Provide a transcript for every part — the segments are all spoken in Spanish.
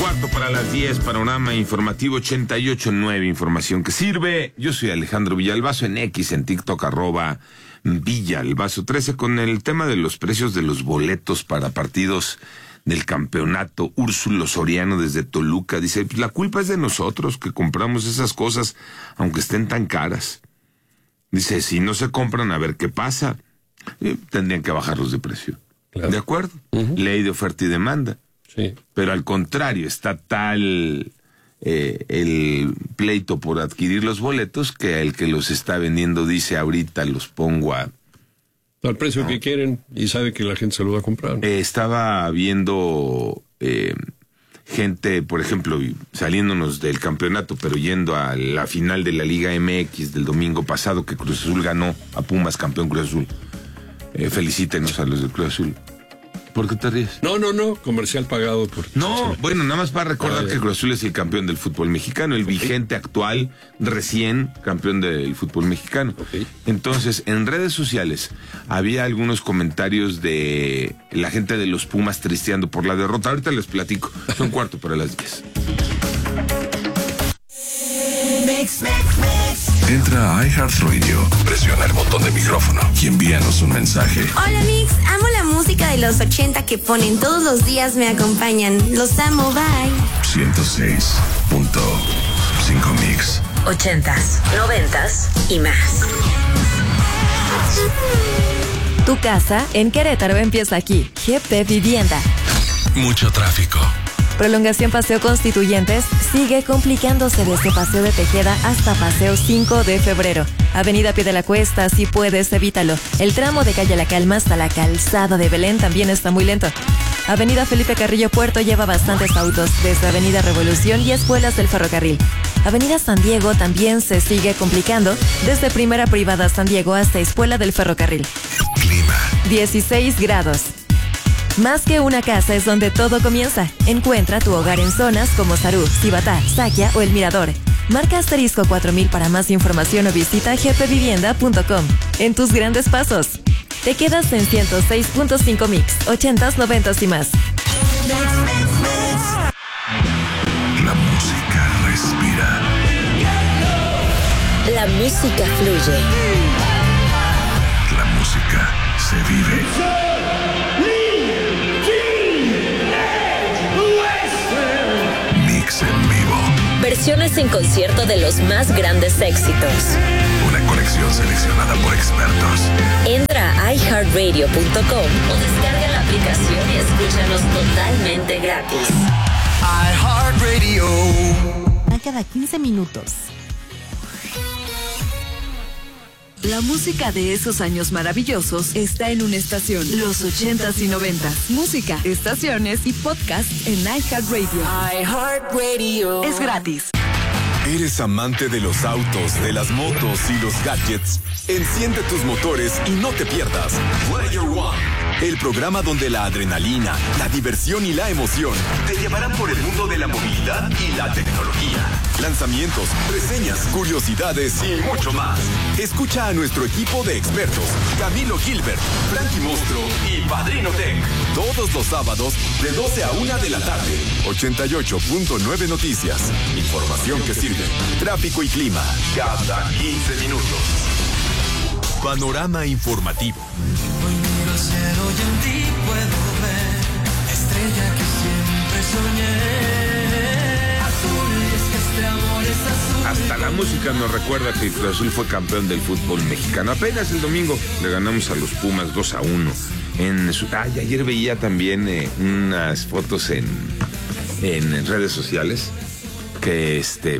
10, panorama informativo 88.9, información que sirve. Yo soy Alejandro Villalbazo en X, en TikTok, @Villalbazo13, con el tema de los precios de los boletos para partidos del campeonato. Úrsulo Soriano desde Toluca dice, pues la culpa es de nosotros que compramos esas cosas, aunque estén tan caras. Dice, si no se compran, a ver qué pasa. Tendrían que bajarlos de precio. Claro. ¿De acuerdo? Ley de oferta y demanda. Sí. Pero al contrario, está tal el pleito por adquirir los boletos que el que los está vendiendo dice, ahorita los pongo al precio que quieren y sabe que la gente se lo va a comprar. Estaba viendo gente, por ejemplo, saliéndonos del campeonato, pero yendo a la final de la Liga MX del domingo pasado, que Cruz Azul ganó a Pumas, campeón Cruz Azul. Felicítenos a los de Cruz Azul. ¿Por qué te ríes? No, comercial pagado por... No, bueno, nada más para recordar que Cruz Azul es el campeón del fútbol mexicano, el vigente actual, recién campeón del fútbol mexicano. Entonces, en redes sociales había algunos comentarios de la gente de los Pumas tristeando por la derrota. Ahorita les platico, son 10:45. Entra a iHeartRadio, presiona el botón de micrófono y envíanos un mensaje. Hola Mix, amo la música de los 80 que ponen todos los días, me acompañan. Los amo, bye. 106.5 Mix. 80s, 90s y más. Tu casa en Querétaro empieza aquí. GP Vivienda. Mucho tráfico. Prolongación Paseo Constituyentes sigue complicándose desde Paseo de Tejeda hasta Paseo 5 de Febrero. Avenida Pie de la Cuesta, si puedes, evítalo. El tramo de Calle La Calma hasta la Calzada de Belén también está muy lento. Avenida Felipe Carrillo Puerto lleva bastantes autos desde Avenida Revolución y escuelas del ferrocarril. Avenida San Diego también se sigue complicando desde Primera Privada San Diego hasta Escuela del Ferrocarril. Clima. 16 grados. Más que una casa es donde todo comienza. Encuentra tu hogar en zonas como Sarú, Cibatá, Saquia o El Mirador. Marca *4000 para más información o visita gpvivienda.com. En tus grandes pasos. Te quedas en 106.5 Mix, 80s, 90s y más. La música respira. La música fluye. La música se vive. Mix en vivo. Versiones en concierto de los más grandes éxitos. Una colección seleccionada por expertos. Entra a iHeartRadio.com o descarga la aplicación y escúchanos totalmente gratis. iHeartRadio. Cada 15 minutos. La música de esos años maravillosos está en una estación. Los 80s y 90s. Música, estaciones y podcast en iHeartRadio. iHeartRadio. Es gratis. ¿Eres amante de los autos, de las motos y los gadgets? Enciende tus motores y no te pierdas Player One, el programa donde la adrenalina, la diversión y la emoción te llevarán por el mundo de la movilidad y la tecnología. Lanzamientos, reseñas, curiosidades y mucho más. Escucha a nuestro equipo de expertos, Camilo Gilbert, Frankie Mostro y Padrino Tech, todos los sábados de 12 a 1 de la tarde. 88.9 Noticias. Información que sirve. Tráfico y clima cada 15 minutos. Panorama informativo. Hoy miro al cielo y en ti puedo ver la estrella que siempre soñé. Azul, y es que este amor es azul. Hasta la música nos recuerda que Cruz Azul fue campeón del fútbol mexicano. Apenas el domingo le ganamos a los Pumas 2-1. Ayer veía también unas fotos en redes sociales que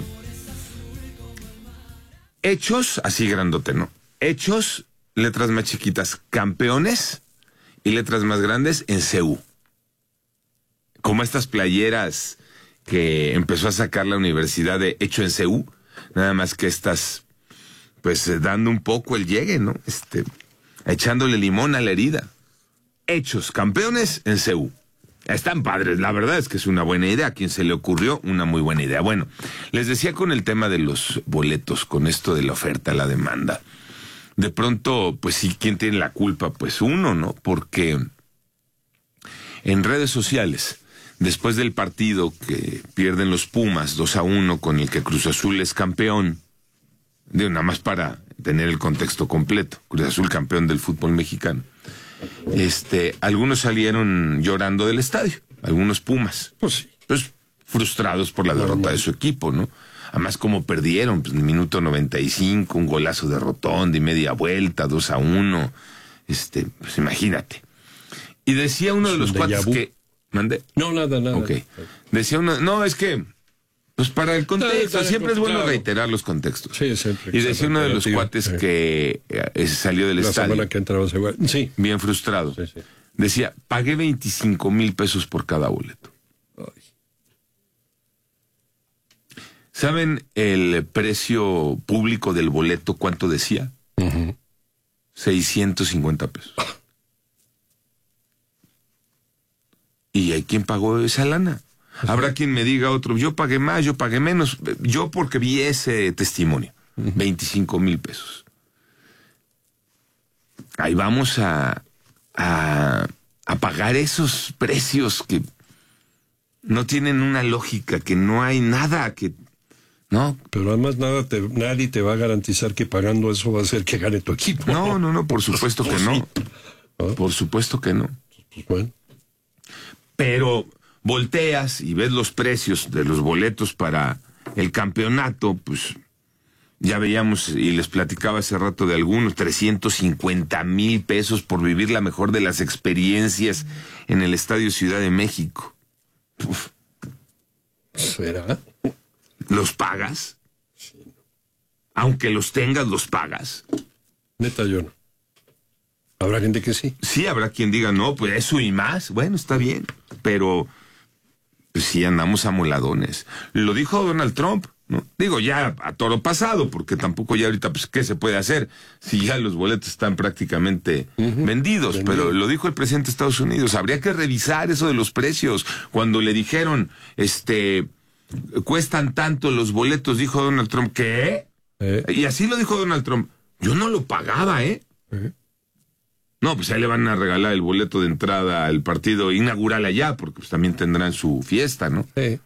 hechos, así grandote, ¿no? Hechos, letras más chiquitas, campeones, y letras más grandes en CU. Como estas playeras que empezó a sacar la universidad de hecho en CU, nada más que estas, pues dando un poco el llegue, ¿no? Echándole limón a la herida. Hechos, campeones en CU. Están padres, la verdad es que es una buena idea. A quien se le ocurrió, una muy buena idea. Bueno, les decía con el tema de los boletos, con esto de la oferta, la demanda. De pronto, pues sí, ¿quién tiene la culpa? Pues uno, ¿no? Porque en redes sociales después del partido que pierden los Pumas 2-1 con el que Cruz Azul es campeón, digo, nada más para tener el contexto completo, Cruz Azul campeón del fútbol mexicano, algunos salieron llorando del estadio, algunos Pumas, pues frustrados por la derrota de su equipo, ¿no? Además, como perdieron, pues en el minuto 95, un golazo de Rotondi, media vuelta, 2-1, pues imagínate. Y decía uno de los cuates que... ¿Mande? No, nada. Ok. Decía uno... No, es que... Pues para el contexto, siempre es bueno reiterar los contextos. Sí, siempre. Y decía uno de los cuates que salió del estadio... La semana que entraba igual. Sí. Bien frustrado. Sí. Decía, pagué 25,000 pesos por cada boleto. Ay. ¿Saben el precio público del boleto cuánto decía? 650 pesos. ¿Y hay quien pagó esa lana? Habrá quien me diga otro, yo pagué más, yo pagué menos. Yo porque vi ese testimonio. 25,000 pesos. Ahí vamos a pagar esos precios que no tienen una lógica, que no hay nada que... ¿No? Pero además nadie te va a garantizar que pagando eso va a hacer que gane tu equipo. No, por supuesto que no. Por supuesto que no. Pues bueno. Pero volteas y ves los precios de los boletos para el campeonato, pues ya veíamos y les platicaba hace rato de algunos, 350,000 pesos por vivir la mejor de las experiencias en el Estadio Ciudad de México. Uf. ¿Será? ¿Los pagas? Sí. Aunque los tengas, ¿los pagas? Neta, yo no. Habrá gente que sí. Sí, habrá quien diga, no, pues eso y más. Bueno, está bien. Pero pues sí andamos amoladones. Lo dijo Donald Trump, ¿no? Digo, ya a toro pasado, porque tampoco ya ahorita, pues, ¿qué se puede hacer? Si ya los boletos están prácticamente vendidos. Pero lo dijo el presidente de Estados Unidos. Habría que revisar eso de los precios. Cuando le dijeron, cuestan tanto los boletos, dijo Donald Trump, ¿qué? Y así lo dijo Donald Trump. Yo no lo pagaba, No, pues ahí le van a regalar el boleto de entrada al partido inaugural allá, porque pues también tendrán su fiesta, ¿no? Sí.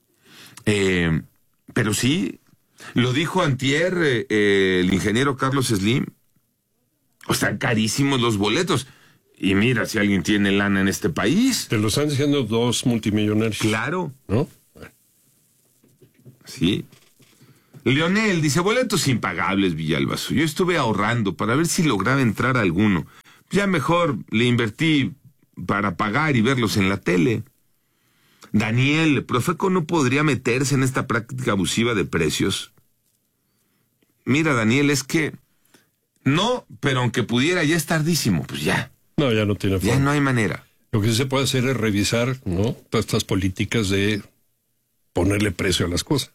Pero sí, lo dijo antier el ingeniero Carlos Slim. Están carísimos los boletos. Y mira, si alguien tiene lana en este país. Te lo están diciendo dos multimillonarios. Claro. ¿No? Sí. Leonel dice, boletos impagables, Villalbazo. Yo estuve ahorrando para ver si lograba entrar a alguno. Ya mejor le invertí para pagar y verlos en la tele. Daniel, Profeco no podría meterse en esta práctica abusiva de precios. Mira, Daniel, es que no, pero aunque pudiera, ya es tardísimo, pues ya. No, ya no tiene forma. Ya no hay manera. Lo que sí se puede hacer es revisar, ¿no? Todas estas políticas de ponerle precio a las cosas.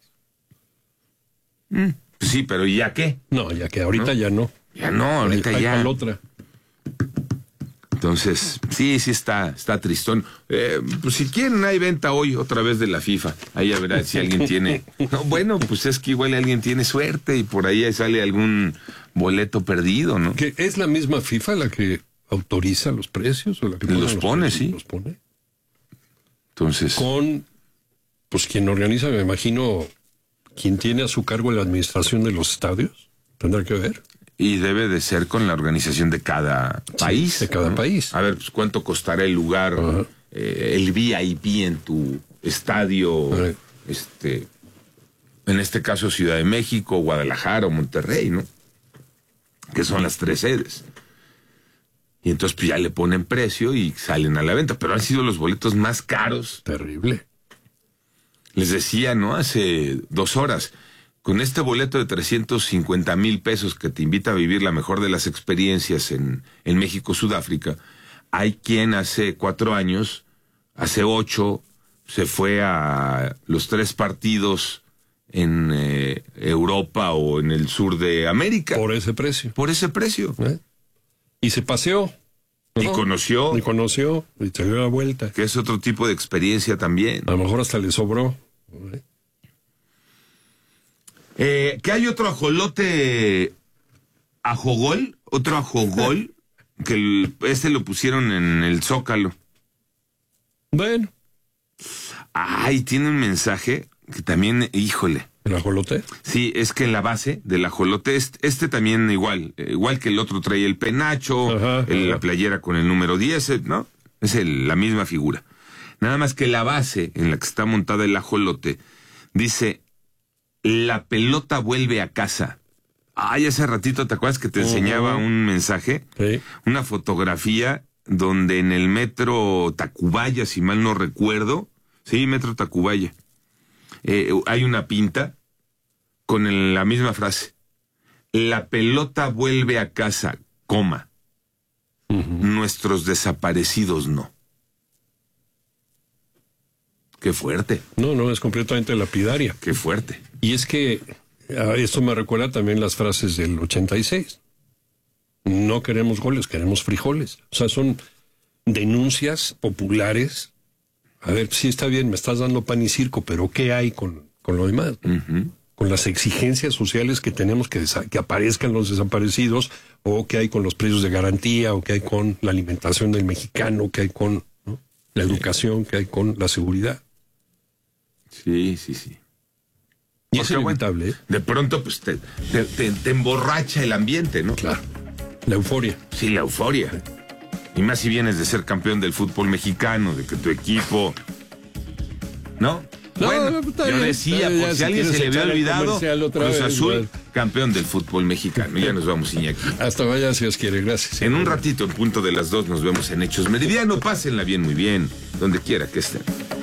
Sí, pero ¿y ya qué? No, ya que ahorita ya no. Ya no, ahorita hay ya. para la otra. Entonces, sí está tristón. Pues si quieren, hay venta hoy otra vez de la FIFA. Ahí a ver si alguien tiene... No, bueno, pues es que igual alguien tiene suerte y por ahí sale algún boleto perdido, ¿no? ¿Que es la misma FIFA la que autoriza los precios? ¿O la que los pone, sí. Los pone. Entonces... Con, pues quien organiza, me imagino, quien tiene a su cargo la administración de los estadios, tendrá que ver. Y debe de ser con la organización de cada país. Sí, de cada país. A ver, pues cuánto costará el lugar, el VIP en tu estadio, en este caso Ciudad de México, Guadalajara o Monterrey, ¿no? Que son las 3 sedes. Y entonces pues ya le ponen precio y salen a la venta. Pero han sido los boletos más caros. Terrible. Les decía, ¿no? Hace 2 horas... Con este boleto de 350,000 pesos que te invita a vivir la mejor de las experiencias en México, Sudáfrica, hay quien hace 4 años, hace 8, se fue a los 3 partidos en Europa o en el sur de América. Por ese precio. Por ese precio. Y se paseó. ¿No? Y conoció. Y te dio la vuelta. Que es otro tipo de experiencia también. A lo mejor hasta le sobró. Que hay otro ajolote, otro ajogol, que este lo pusieron en el Zócalo. Bueno, Ay, tiene un mensaje que también, híjole. ¿El ajolote? Sí, es que en la base del ajolote, este también igual que el otro trae el penacho, la playera con el número 10, ¿no? Es la misma figura. Nada más que la base en la que está montada el ajolote dice, la pelota vuelve a casa. Ay, hace ratito, ¿te acuerdas que te enseñaba un mensaje? Sí. Una fotografía donde en el metro Tacubaya, si mal no recuerdo, sí, metro Tacubaya, hay una pinta con la misma frase. La pelota vuelve a casa, coma. Nuestros desaparecidos no. Qué fuerte. No, es completamente lapidaria. Qué fuerte. Y es que esto me recuerda también las frases del 86. No queremos goles, queremos frijoles. O sea, son denuncias populares. A ver, sí está bien, me estás dando pan y circo, pero ¿qué hay con lo demás? Con las exigencias sociales que tenemos que aparezcan los desaparecidos, o qué hay con los precios de garantía, o qué hay con la alimentación del mexicano, qué hay con la educación, qué hay con la seguridad. Sí. Y es inevitable, ¿eh? De pronto, pues, te emborracha el ambiente, ¿no? Claro. La euforia. Sí, la euforia. Y más si vienes de ser campeón del fútbol mexicano, de que tu equipo... ¿No? Bueno, yo decía, por si a alguien se le había olvidado, Cruz Azul, campeón del fútbol mexicano. Ya nos vamos, Iñaki. Hasta mañana, si Dios quiere. Gracias. En un ratito, en punto de las 2, nos vemos en Hechos Meridiano. Pásenla bien, muy bien, donde quiera que estén.